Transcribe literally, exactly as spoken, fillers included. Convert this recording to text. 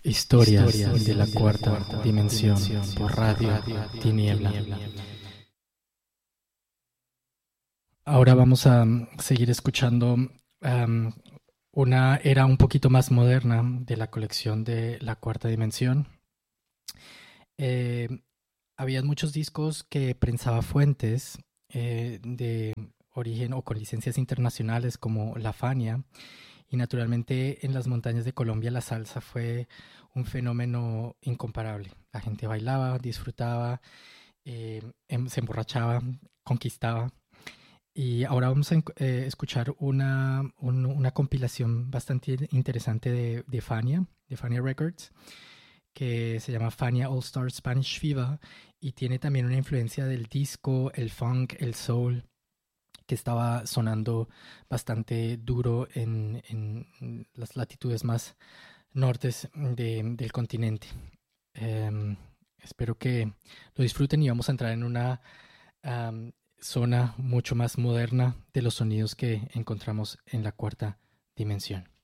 Historias de la cuarta dimensión por Radio Tiniebla. Ahora vamos a seguir escuchando um, una era un poquito más moderna de la colección de la cuarta dimensión. Eh, había muchos discos que prensaba Fuentes eh, de origen o con licencias internacionales como La Fania. Y naturalmente en las montañas de Colombia la salsa fue un fenómeno incomparable. La gente bailaba, disfrutaba, eh, em, se emborrachaba, conquistaba. Y ahora vamos a eh, escuchar una, un, una compilación bastante interesante de, de Fania, de Fania Records, que se llama Fania All Star Spanish Fever y tiene también una influencia del disco, el funk, el soul, que estaba sonando bastante duro en, en las latitudes más nortes de, del continente. Eh, espero que lo disfruten y vamos a entrar en una um, zona mucho más moderna de los sonidos que encontramos en la cuarta dimensión.